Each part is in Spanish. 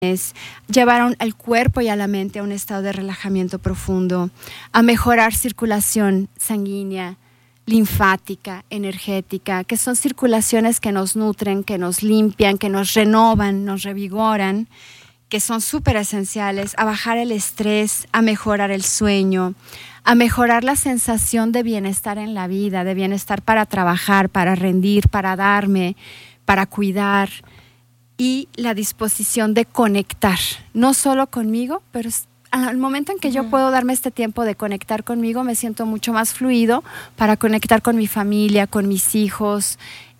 es llevar al cuerpo y a la mente a un estado de relajamiento profundo, a mejorar circulación sanguínea, linfática, energética, que son circulaciones que nos nutren, que nos limpian, que nos renovan, nos revigoran, que son súper esenciales, a bajar el estrés, a mejorar el sueño, a mejorar la sensación de bienestar en la vida, de bienestar para trabajar, para rendir, para darme, para cuidar, y la disposición de conectar, no solo conmigo, pero al momento en que yo puedo darme este tiempo de conectar conmigo, me siento mucho más fluido para conectar con mi familia, con mis hijos,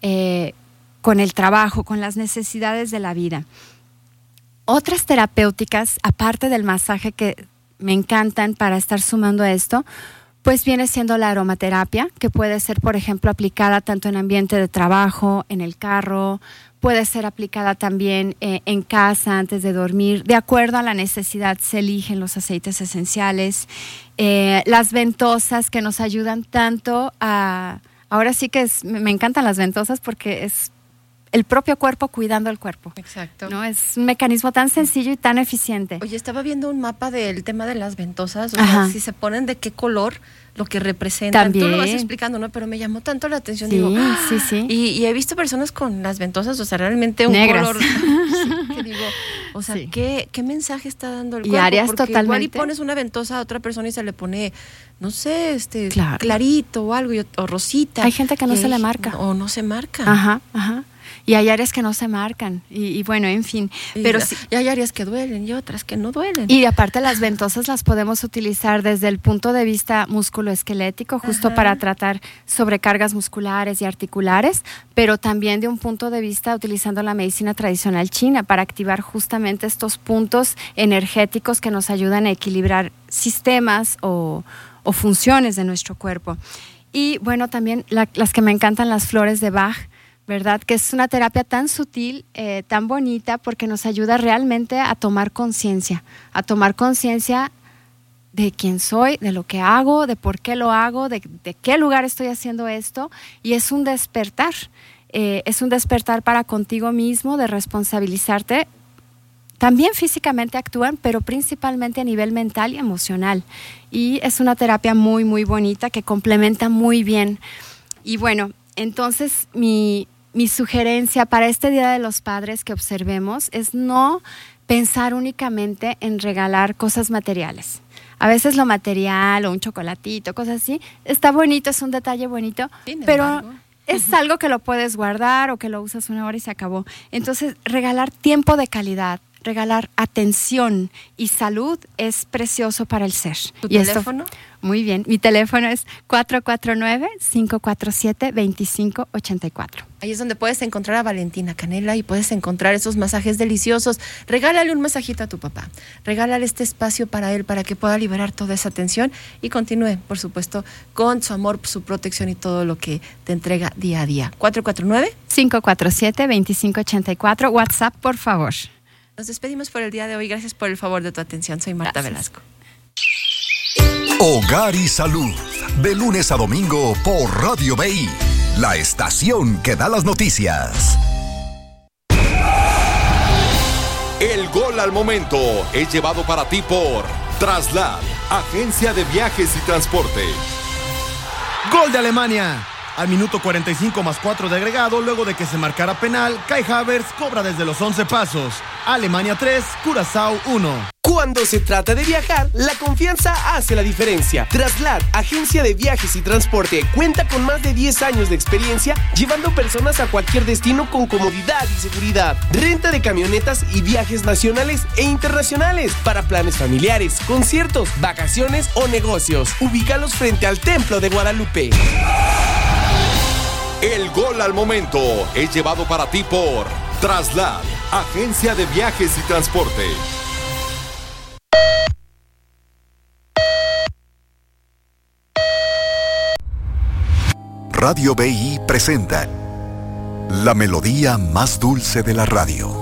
con el trabajo, con las necesidades de la vida. Otras terapéuticas, aparte del masaje, que me encantan para estar sumando a esto, pues viene siendo la aromaterapia, que puede ser, por ejemplo, aplicada tanto en ambiente de trabajo, en el carro, puede ser aplicada también en casa antes de dormir. De acuerdo a la necesidad se eligen los aceites esenciales. Las ventosas, que nos ayudan tanto a... Ahora sí que me encantan las ventosas porque es el propio cuerpo cuidando el cuerpo. Exacto. ¿No? Es un mecanismo tan sencillo y tan eficiente. Oye, estaba viendo un mapa del tema de las ventosas, o sea, si se ponen de qué color, lo que representan. También. Tú lo vas explicando, ¿no? Pero me llamó tanto la atención. Sí, digo, sí. Y he visto personas con las ventosas, o sea, realmente un negras. color. Sí, que digo, o sea, Sí. ¿qué mensaje está dando el Y cuerpo? áreas Porque totalmente. igual y pones una ventosa a otra persona y se le pone, no sé, Claro. clarito o algo, o rosita. Hay gente que no se le marca. O no se marca. Ajá. Y hay áreas que no se marcan. Y bueno, en fin. Pero sí. Y hay áreas que duelen y otras que no duelen. Y aparte las ventosas las podemos utilizar desde el punto de vista musculoesquelético, justo para tratar sobrecargas musculares y articulares, pero también de un punto de vista utilizando la medicina tradicional china para activar justamente estos puntos energéticos que nos ayudan a equilibrar sistemas o funciones de nuestro cuerpo. Y bueno, también las que me encantan, las flores de Bach, ¿verdad? Que es una terapia tan sutil, tan bonita, porque nos ayuda realmente a tomar conciencia de quién soy, de lo que hago, de por qué lo hago, de qué lugar estoy haciendo esto, y es un despertar para contigo mismo, de responsabilizarte. También físicamente actúan, pero principalmente a nivel mental y emocional, y es una terapia muy, muy bonita que complementa muy bien. Y bueno, entonces mi sugerencia para este Día de los Padres que observemos es no pensar únicamente en regalar cosas materiales. A veces lo material o un chocolatito, cosas así, está bonito, es un detalle bonito, pero es algo que lo puedes guardar o que lo usas una hora y se acabó. Entonces, regalar tiempo de calidad, regalar atención y salud es precioso para el ser. ¿Tu teléfono? Muy bien, mi teléfono es 449-547-2584. Ahí es donde puedes encontrar a Valentina Canela y puedes encontrar esos masajes deliciosos. Regálale un masajito a tu papá, regálale este espacio para él, para que pueda liberar toda esa tensión y continúe, por supuesto, con su amor, su protección y todo lo que te entrega día a día. 449-547-2584, WhatsApp, por favor. Nos despedimos por el día de hoy. Gracias por el favor de tu atención. Soy Marta Velasco. Hogar y Salud, de lunes a domingo por Radio BI, la estación que da las noticias. El gol al momento es llevado para ti por Traslad, agencia de viajes y transporte. Gol de Alemania. Al minuto 45 más 4 de agregado, luego de que se marcara penal, Kai Havertz cobra desde los 11 pasos. Alemania 3, Curazao 1. Cuando se trata de viajar, la confianza hace la diferencia. Traslad, agencia de viajes y transporte, cuenta con más de 10 años de experiencia llevando personas a cualquier destino con comodidad y seguridad. Renta de camionetas y viajes nacionales e internacionales para planes familiares, conciertos, vacaciones o negocios. Ubícalos frente al Templo de Guadalupe. El gol al momento es llevado para ti por Traslad, agencia de viajes y transporte. Radio BI presenta la melodía más dulce de la radio.